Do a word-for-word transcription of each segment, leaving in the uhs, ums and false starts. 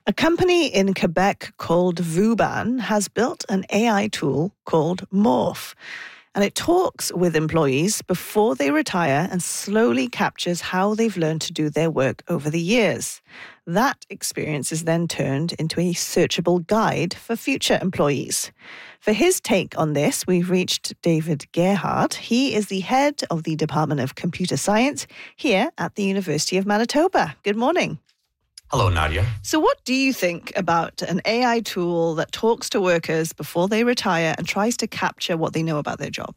A company in Quebec called Vuban has built an A I tool called Morph, and it talks with employees before they retire and slowly captures how they've learned to do their work over the years. That experience is then turned into a searchable guide for future employees. For his take on this, we've reached David Gerhardt. He is the head of the Department of Computer Science here at the University of Manitoba. Good morning. Hello, Nadia. So what do you think about an A I tool that talks to workers before they retire and tries to capture what they know about their job?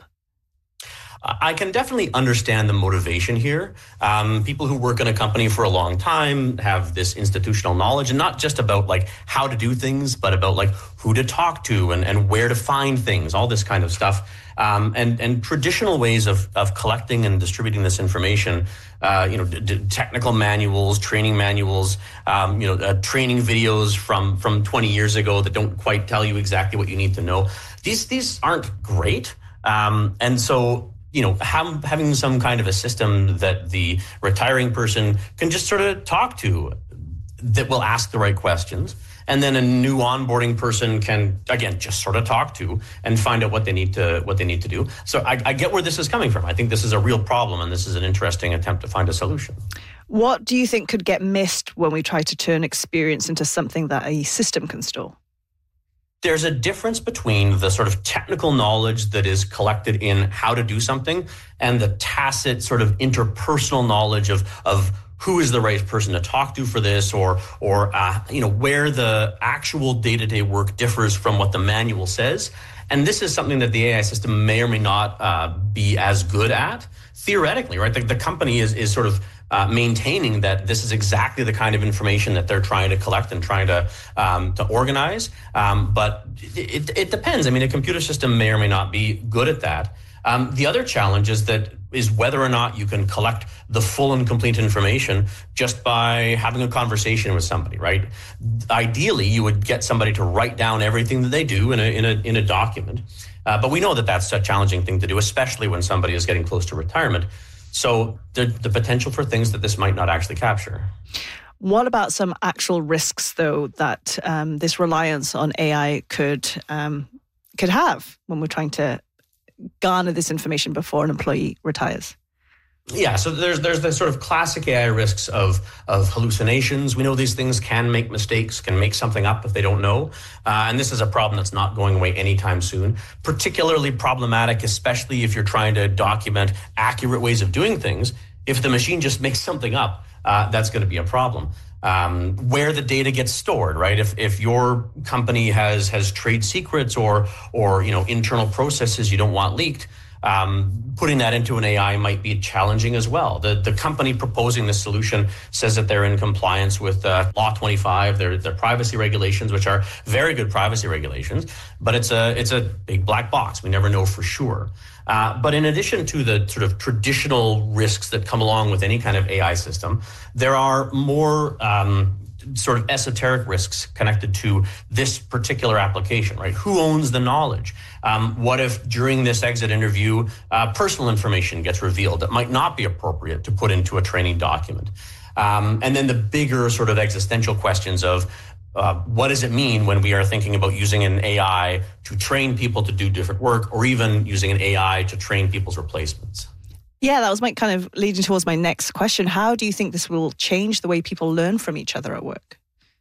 I can definitely understand the motivation here. Um, people who work in a company for a long time have this institutional knowledge, and not just about like how to do things, but about like who to talk to and, and where to find things, all this kind of stuff. Um, and, and traditional ways of, of collecting and distributing this information, uh, you know, d- d- technical manuals, training manuals, um, you know, uh, training videos from, from twenty years ago that don't quite tell you exactly what you need to know. These, these aren't great. Um, and so, you know, have, having some kind of a system that the retiring person can just sort of talk to that will ask the right questions. And then a new onboarding person can, again, just sort of talk to and find out what they need to what they need to do. So I, I get where this is coming from. I think this is a real problem, and this is an interesting attempt to find a solution. What do you think could get missed when we try to turn experience into something that a system can store? There's a difference between the sort of technical knowledge that is collected in how to do something and the tacit sort of interpersonal knowledge of of who is the right person to talk to for this, or or uh, you know, where the actual day-to-day work differs from what the manual says. And this is something that the A I system may or may not uh, be as good at theoretically, right? The, the company is is sort of Uh, maintaining that this is exactly the kind of information that they're trying to collect and trying to um, to organize. Um, but it, it depends. I mean, a computer system may or may not be good at that. Um, the other challenge is that is whether or not you can collect the full and complete information just by having a conversation with somebody, right? Ideally, you would get somebody to write down everything that they do in a in a in a document. Uh, but we know that that's a challenging thing to do, especially when somebody is getting close to retirement. So the, the potential for things that this might not actually capture. What about some actual risks, though, that um, this reliance on A I could um, could have when we're trying to garner this information before an employee retires? Yeah, so there's there's the sort of classic A I risks of of hallucinations. We know these things can make mistakes, can make something up if they don't know. Uh, and this is a problem that's not going away anytime soon. Particularly problematic, especially if you're trying to document accurate ways of doing things. If the machine just makes something up, uh, that's going to be a problem. Um, where the data gets stored, right? If if your company has has trade secrets or or you know internal processes you don't want leaked, Um, putting that into an A I might be challenging as well. The the company proposing this solution says that they're in compliance with uh, Law twenty-five, their their privacy regulations, which are very good privacy regulations, but it's a it's a big black box. We never know for sure. Uh, but in addition to the sort of traditional risks that come along with any kind of A I system, there are more um, sort of esoteric risks connected to this particular application, right? Who owns the knowledge? Um, what if during this exit interview, uh, personal information gets revealed that might not be appropriate to put into a training document? Um, and then the bigger sort of existential questions of uh, what does it mean when we are thinking about using an A I to train people to do different work, or even using an A I to train people's replacements? Yeah, that was my kind of leading towards my next question. How do you think this will change the way people learn from each other at work?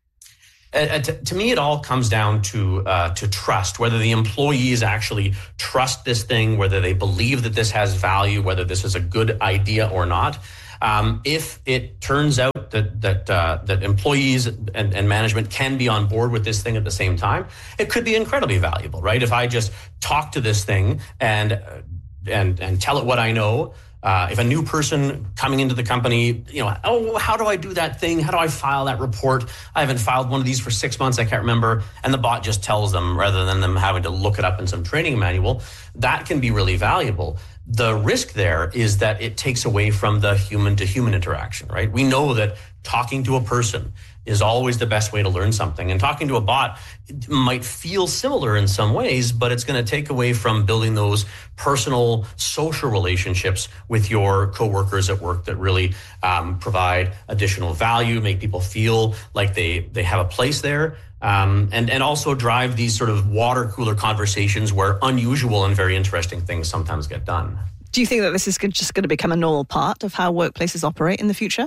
Uh, to, to me, it all comes down to uh, to trust, whether the employees actually trust this thing, whether they believe that this has value, whether this is a good idea or not. Um, if it turns out that that uh, that employees and, and management can be on board with this thing at the same time, it could be incredibly valuable, right? If I just talk to this thing and and and tell it what I know. Uh, if a new person coming into the company, you know, oh, how do I do that thing? How do I file that report? I haven't filed one of these for six months. I can't remember. And the bot just tells them rather than them having to look it up in some training manual. That can be really valuable. The risk there is that it takes away from the human to human interaction, right? We know that talking to a person is always the best way to learn something. And talking to a bot might feel similar in some ways, but it's going to take away from building those personal, social relationships with your coworkers at work that really um, provide additional value, make people feel like they, they have a place there, um, and, and also drive these sort of water cooler conversations where unusual and very interesting things sometimes get done. Do you think that this is just going to become a normal part of how workplaces operate in the future?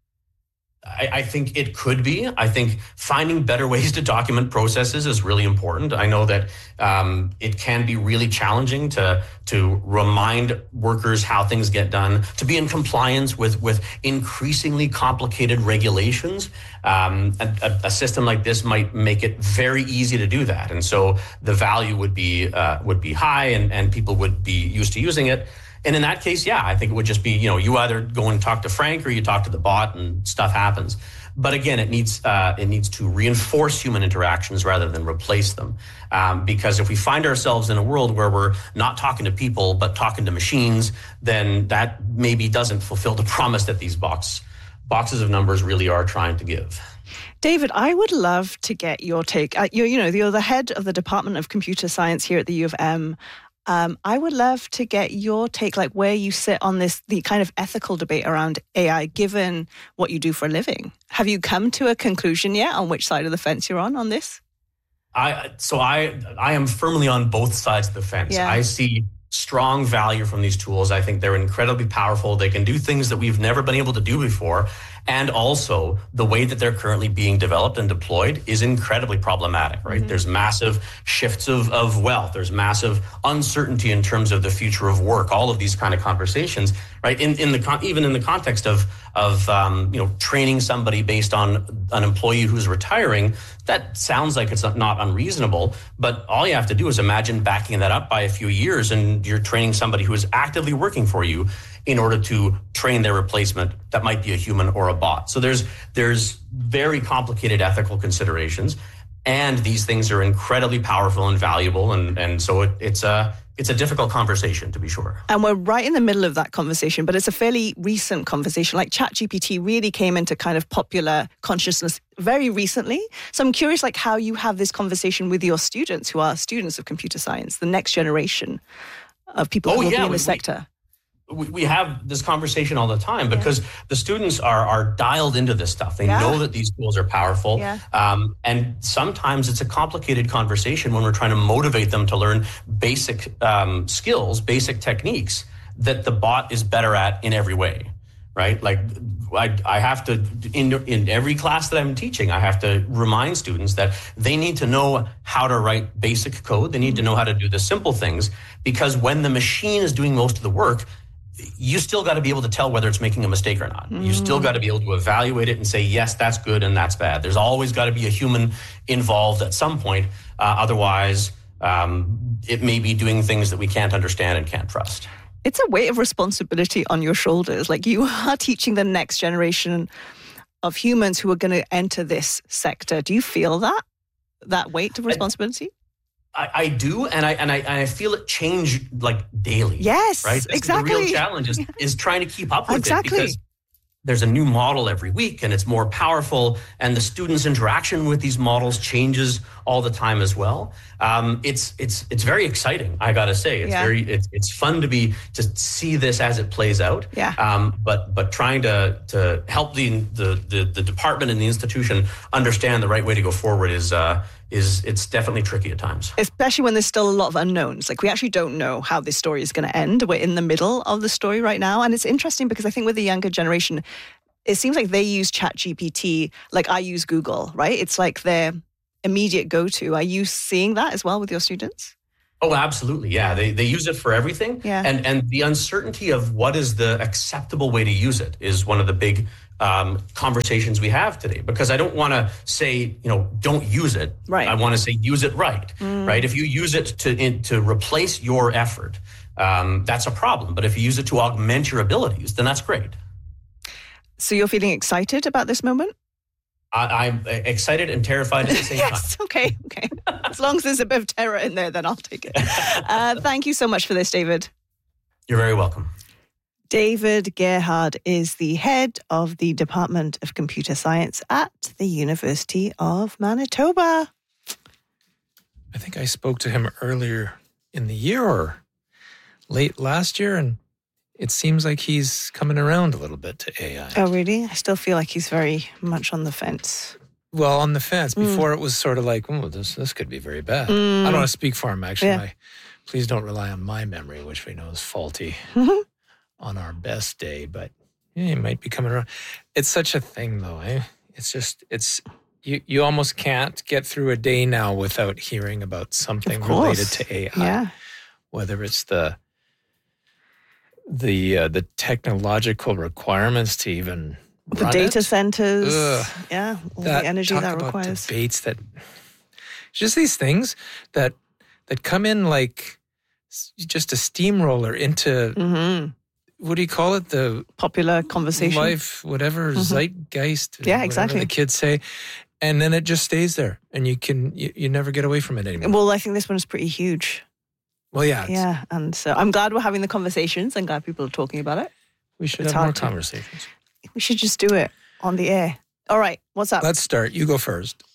I, I think it could be. I think finding better ways to document processes is really important. I know that um, it can be really challenging to to remind workers how things get done, to be in compliance with with increasingly complicated regulations. Um, a, a system like this might make it very easy to do that, and so the value would be uh, would be high, and, and people would be used to using it. And in that case, yeah, I think it would just be, you know, you either go and talk to Frank or you talk to the bot and stuff happens. But again, it needs uh, it needs to reinforce human interactions rather than replace them. Um, because if we find ourselves in a world where we're not talking to people but talking to machines, then that maybe doesn't fulfill the promise that these box, boxes of numbers really are trying to give. David, I would love to get your take. Uh, you're, you know, you're the head of the Department of Computer Science here at the U of M. Um, I would love to get your take, like where you sit on this, the kind of ethical debate around A I, given what you do for a living. Have you come to a conclusion yet on which side of the fence you're on on this? I so I I am firmly on both sides of the fence. Yeah. I see strong value from these tools. I think they're incredibly powerful. They can do things that we've never been able to do before. And also, the way that they're currently being developed and deployed is incredibly problematic, right? Mm-hmm. There's massive shifts of, of wealth. There's massive uncertainty in terms of the future of work, all of these kind of conversations, right? In, in the con- even in the context of, of um, you know, training somebody based on an employee who's retiring, that sounds like it's not unreasonable. But all you have to do is imagine backing that up by a few years and you're training somebody who is actively working for you in order to train their replacement that might be a human or a bot. So there's there's very complicated ethical considerations, and these things are incredibly powerful and valuable, and, and so it, it's a it's a difficult conversation, to be sure. And we're right in the middle of that conversation, but it's a fairly recent conversation. Like ChatGPT really came into kind of popular consciousness very recently. So I'm curious, like how you have this conversation with your students who are students of computer science, the next generation of people oh, who will yeah, be in the we, sector. We, we have this conversation all the time because yeah. the students are are dialed into this stuff. They yeah. know that these tools are powerful. Yeah. Um, and sometimes it's a complicated conversation when we're trying to motivate them to learn basic um, skills, basic techniques that the bot is better at in every way, right? Like I, I have to, in, in every class that I'm teaching, I have to remind students that they need to know how to write basic code. They need to know how to do the simple things, because when the machine is doing most of the work, you still got to be able to tell whether it's making a mistake or not. Mm. You still got to be able to evaluate it and say, yes, that's good and that's bad. There's always got to be a human involved at some point. Uh, otherwise, um, it may be doing things that we can't understand and can't trust. It's a weight of responsibility on your shoulders. Like you are teaching the next generation of humans who are going to enter this sector. Do you feel that, that weight of responsibility? I- I, I do, and I and I and I feel it change like daily. Yes, right. That's exactly. The real challenge is is trying to keep up with exactly. it, because there's a new model every week, and it's more powerful, and the students' interaction with these models changes all the time as well. Um, it's it's it's very exciting. I gotta say, it's yeah. very it's it's fun to be to see this as it plays out. Yeah. Um, but but trying to to help the the the, the department and the institution understand the right way to go forward is. Uh, is it's definitely tricky at times. Especially when there's still a lot of unknowns. Like we actually don't know how this story is going to end. We're in the middle of the story right now. And it's interesting because I think with the younger generation, it seems like they use ChatGPT like I use Google, right? It's like their immediate go-to. Are you seeing that as well with your students? Oh, absolutely. Yeah. They they use it for everything. Yeah. And and the uncertainty of what is the acceptable way to use it is one of the big um, conversations we have today, because I don't want to say, you know, don't use it. Right. I want to say use it right. Mm. Right. If you use it to in, to replace your effort, um, that's a problem. But if you use it to augment your abilities, then that's great. So you're feeling excited about this moment? I, I'm excited and terrified at the same yes, time. Okay, okay. As long as there's a bit of terror in there, then I'll take it. Uh, thank you so much for this, David. You're very welcome. David Gerhard is the head of the Department of Computer Science at the University of Manitoba. I think I spoke to him earlier in the year or late last year, and it seems like he's coming around a little bit to A I. Oh, really? I still feel like he's very much on the fence. Well, on the fence. Mm. Before it was sort of like, oh, this this could be very bad. Mm. I don't want to speak for him, actually. Yeah. My, please don't rely on my memory, which we know is faulty on our best day. But yeah, he might be coming around. It's such a thing, though. Eh? It's just, it's you, you almost can't get through a day now without hearing about something related to A I. Yeah. Whether it's the the uh, the technological requirements to even The run data it. centers. Ugh. Yeah. All That, the energy talk that about requires. debates that just these things that that come in like s- just a steamroller into Mm-hmm. what do you call it, the Popular conversation. life whatever zeitgeist, Yeah, whatever exactly. the kids say, and then it just stays there and you can you, you never get away from it anymore. Well, I think this one is pretty huge. Well, yeah, it's- Yeah. And so I'm glad we're having the conversations. I'm glad people are talking about it. we should it's have more hard to- conversations. We should just do it on the air. All right. What's up? Let's start. You go first.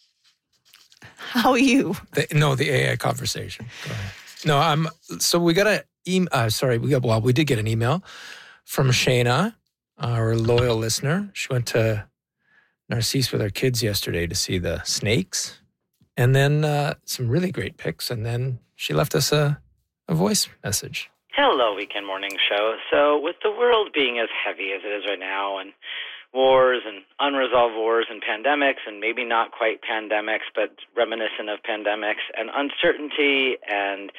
How are you? The, no, the A I conversation. Go ahead. No, I'm. So we got a. E- uh, sorry, we got. Well, we did get an email from Shayna, our loyal listener. She went to Narcisse with her kids yesterday to see the snakes, and then uh, some really great pics. And then she left us a, a voice message. Hello, Weekend Morning Show. So, with the world being as heavy as it is right now, and wars and unresolved wars and pandemics, and maybe not quite pandemics, but reminiscent of pandemics, and uncertainty and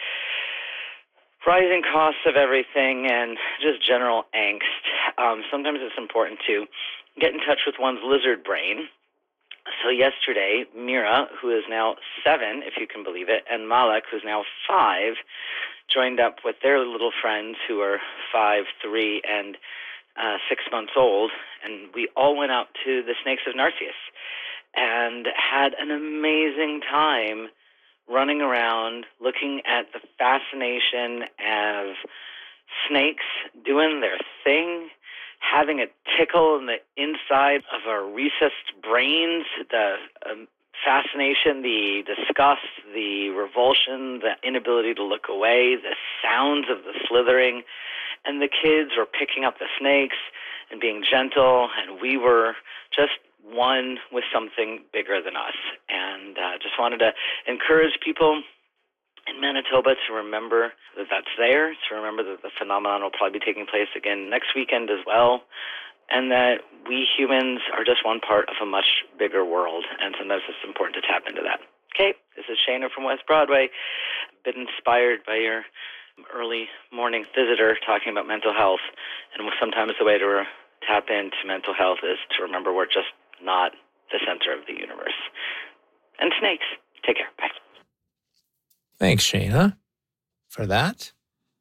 rising costs of everything, and just general angst, um, sometimes it's important to get in touch with one's lizard brain. So yesterday, Mira, who is now seven, if you can believe it, and Malak, who's now five, joined up with their little friends who are five, three, and uh, six months old, and we all went out to the Snakes of Narcissus and had an amazing time running around, looking at the fascination of snakes doing their thing, having a tickle in the inside of our recessed brains, the um, fascination, the disgust, the revulsion, the inability to look away, the sounds of the slithering, and the kids were picking up the snakes and being gentle, and we were just one with something bigger than us. And uh, just wanted to encourage people in Manitoba to remember that that's there, to remember that the phenomenon will probably be taking place again next weekend as well, and that we humans are just one part of a much bigger world, and sometimes it's important to tap into that. Okay, this is Shayna from West Broadway. A bit inspired by your early morning visitor talking about mental health, and sometimes the way to re- tap into mental health is to remember we're just not the center of the universe. And snakes. Take care. Bye. Thanks, Shayna, for that.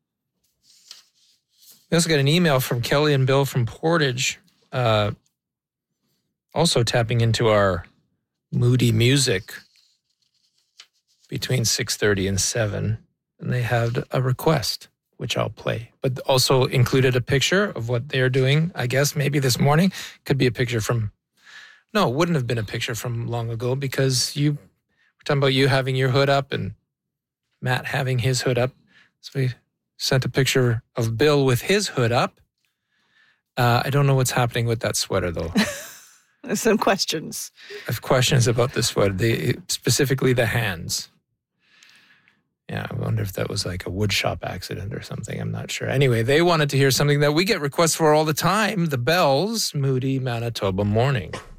We also got an email from Kelly and Bill from Portage, uh, also tapping into our moody music between six thirty and seven, and they had a request, which I'll play, but also included a picture of what they're doing, I guess, maybe this morning. Could be a picture from, no, it wouldn't have been a picture from long ago because you, we're talking about you having your hood up and Matt having his hood up. So we sent a picture of Bill with his hood up. Uh, I don't know what's happening with that sweater, though. There's some questions. I have questions about the sweater, the, specifically the hands. Yeah, I wonder if that was like a wood shop accident or something. I'm not sure. Anyway, they wanted to hear something that we get requests for all the time. The Bells, Moody Manitoba Morning.